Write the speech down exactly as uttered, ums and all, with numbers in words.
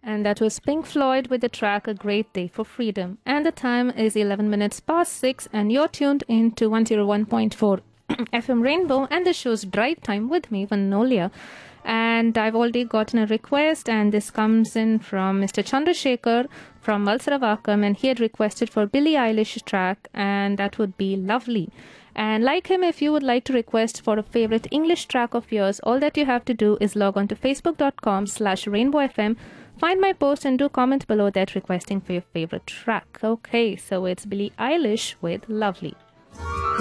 And that was Pink Floyd with the track A Great Day for Freedom. And the time is eleven minutes past six, and you're tuned in to one oh one point four F M Rainbow, and the show's Drive Time with me, Vanolia. And I've already gotten a request, and this comes in from Mister Chandrasekhar from Valsaravakam, and he had requested for Billie Eilish track, and that would be Lovely. And like him, if you would like to request for a favorite English track of yours, all that you have to do is log on to facebook.com slash rainbowfm, find my post and do comment below that requesting for your favorite track. Okay, so it's Billie Eilish with Lovely.